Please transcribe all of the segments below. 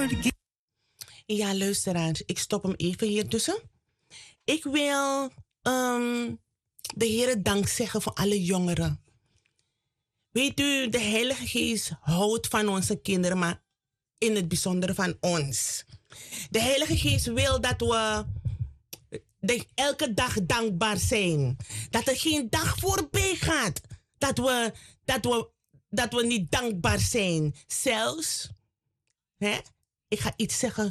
Ja, luisteraars, ik stop hem even hier tussen. Ik wil de Heere dank zeggen voor alle jongeren. Weet u, de Heilige Geest houdt van onze kinderen, maar in het bijzonder van ons. De Heilige Geest wil dat we elke dag dankbaar zijn. Dat er geen dag voorbij gaat dat we niet dankbaar zijn. Zelfs, hè? Ik ga iets zeggen.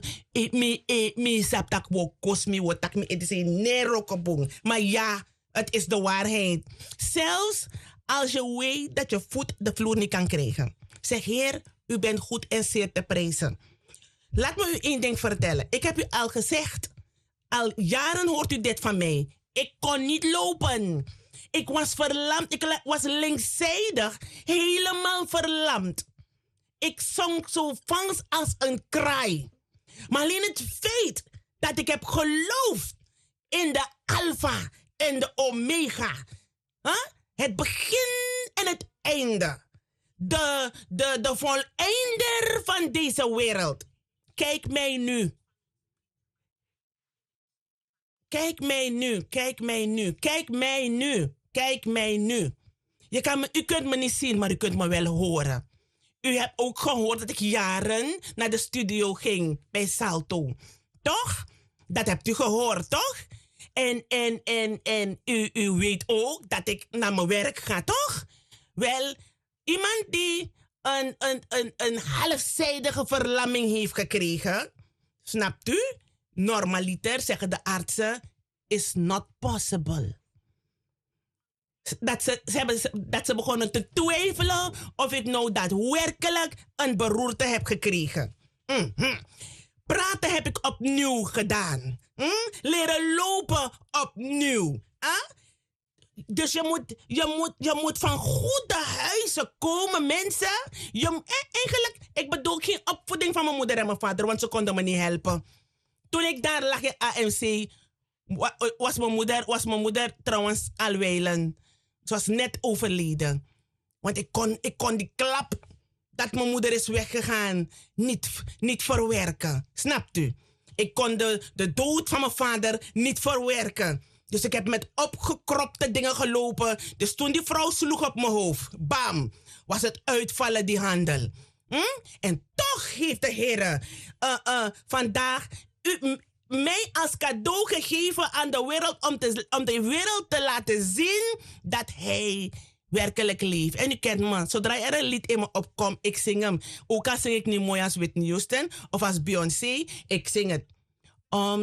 Maar ja, het is de waarheid. Zelfs als je weet dat je voet de vloer niet kan krijgen. Zeg, Heer, u bent goed en zeer te prijzen. Laat me u één ding vertellen. Ik heb u al gezegd. Al jaren hoort u dit van mij. Ik kon niet lopen. Ik was verlamd. Ik was linkzijdig. Helemaal verlamd. Ik zong zo vals als een kraai. Maar alleen het feit dat ik heb geloofd in de alfa en de omega. Huh? Het begin en het einde. De voleinder van deze wereld. Kijk mij nu. Kijk mij nu. Kijk mij nu. Kijk mij nu. Kijk mij nu. U kunt me niet zien, maar u kunt me wel horen. U hebt ook gehoord dat ik jaren naar de studio ging bij Salto. Toch? Dat hebt u gehoord, toch? En u weet ook dat ik naar mijn werk ga, toch? Wel, iemand die een halfzijdige verlamming heeft gekregen, snapt u? Normaliter zeggen de artsen, is not possible. Dat ze begonnen te twijfelen of ik nou daadwerkelijk een beroerte heb gekregen. Praten heb ik opnieuw gedaan. Leren lopen opnieuw. Dus je moet van goede huizen komen, mensen. Eigenlijk, ik bedoel geen opvoeding van mijn moeder en mijn vader, want ze konden me niet helpen. Toen ik daar lag in AMC, was mijn moeder trouwens alwijlen. Ze was net overleden. Want ik kon die klap dat mijn moeder is weggegaan niet verwerken. Snapt u? Ik kon de dood van mijn vader niet verwerken. Dus ik heb met opgekropte dingen gelopen. Dus toen die vrouw sloeg op mijn hoofd, bam, was het uitvallen die handel. En toch heeft de Heer vandaag mij als cadeau gegeven aan de wereld om de wereld te laten zien dat hij werkelijk leeft. En u kent me, zodra er een lied in me opkomt, ik zing hem. Ook al zing ik niet mooi als Whitney Houston of als Beyoncé, ik zing het.